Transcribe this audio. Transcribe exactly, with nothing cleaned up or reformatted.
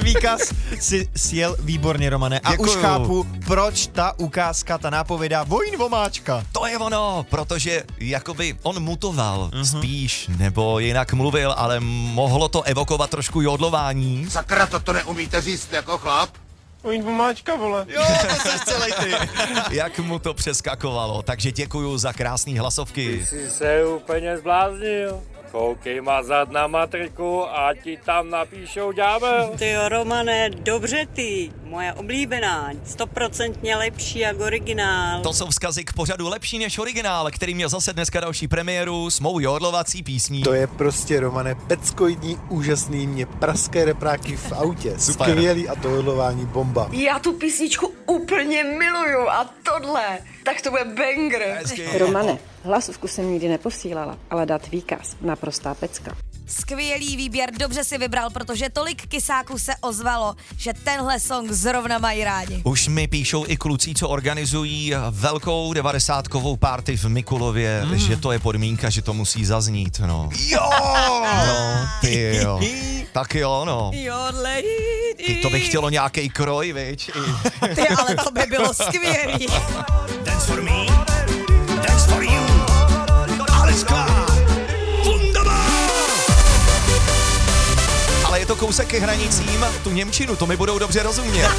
výkaz si sjel výborně, Romane. A Děkuju. už chápu, proč ta ukázka, ta nápověda Vojn vomáčka. To je ono, protože jakoby on mutoval mm-hmm. spíš, nebo jinak mluvil, ale mohlo to evokovat trošku jodlování. Sakra, to to neumíte říct jako chlap? Vojn vomáčka, vole. Jo, to jsi celý ty. Jak mu to přeskakovalo, takže děkuju za krásný hlasovky. Jsi se úplně zbláznil. Koukej mazat na matriku a ti tam napíšou ďábel. Ty jo, Romane, dobře ty, moje oblíbená, stoprocentně lepší jak originál. To jsou vzkazy k pořadu lepší než originál, který měl zase dneska další premiéru s mou jodlovací písní. To je prostě, Romane, peckoidní, úžasný, mě praské repráky v autě. Super. Skvělý a to jodlování bomba. Já tu písničku úplně miluju a tohle, tak to bude banger. Romane, hlasovku jsem nikdy neposílala, ale dát výkaz, naprostá pecka. Skvělý výběr, dobře si vybral, protože tolik kysáků se ozvalo, že tenhle song zrovna mají rádi. Už mi píšou i kluci, co organizují velkou devadesátkovou party v Mikulově, mm. že to je podmínka, že to musí zaznít, no. Jo! No, ty jo. Tak jo, no. Jodlej. Ty to by chtělo nějaký kroj, viď? Ty, ale to by bylo skvělý. Dance for me, dance for you. Aleska, Ale je to kousek ke hranicím, tu němčinu, to mi budou dobře rozumět.